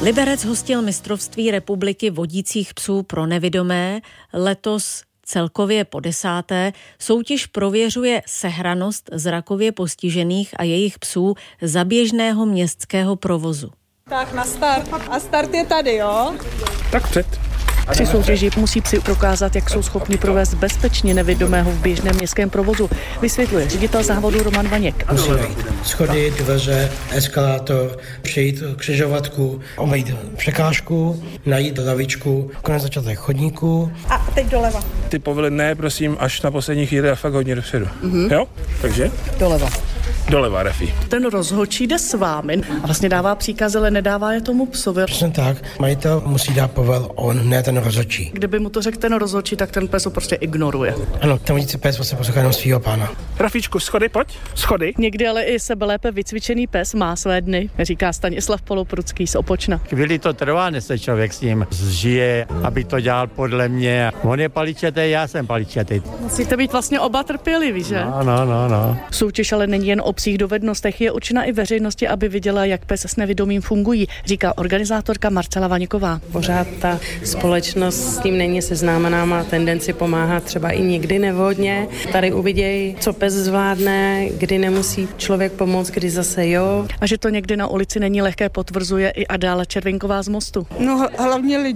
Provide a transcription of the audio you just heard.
Liberec hostil mistrovství republiky vodících psů pro nevidomé, letos celkově po 10. Soutěž prověřuje sehranost zrakově postižených a jejich psů za běžného městského provozu. Tak na start. A start je tady, jo? Tak před. Při soutěži musí psi prokázat, jak jsou schopni provést bezpečně nevidomého v běžném městském provozu, vysvětluje ředitel závodu Roman Vaněk. Musí najít schody, dveře, eskalátor, přejít křižovatku, obejít překážku, najít lavičku, konec začátek chodníku. A teď doleva. Ty povely ne, prosím, až na poslední chvíli a fakt hodně dopředu. Jo? Takže? Doleva, refi. Ten rozhodčí jde s vámi a vlastně dává příkazy, ale nedává je tomu psovi. Přesně tak, majitel musí dát povel, on, ne ten rozhodčí. Kdyby mu to řekl ten rozhodčí, tak ten pes ho prostě ignoruje. Ano, ten vodící pes prostě poslouchá jenom svýho pána. Rafíčku, schody, pojď, schody. Někdy ale i sebelépe vycvičený pes má své dny, říká Stanislav Poloprucký z Opočna. Chvíli to trvá, než se člověk s ním zžije, aby to dělal podle mě. On je paličetej, já jsem paličetej. Musíte být vlastně oba trpěliví, že? No. Soutěž ale není jen o psích dovednostech, je určena i veřejnosti, aby viděla, jak pes s nevidomým fungují, říká organizátorka Marcela Vaněková. Pořád ta společnost s tím není seznámená, má tendenci pomáhat třeba i někdy nevhodně. Tady uvidějí, co pes zvládne, kdy nemusí člověk pomoct, kdy zase jo. A že to někdy na ulici není lehké, potvrzuje i Adála Červinková z Mostu. No hlavně lidi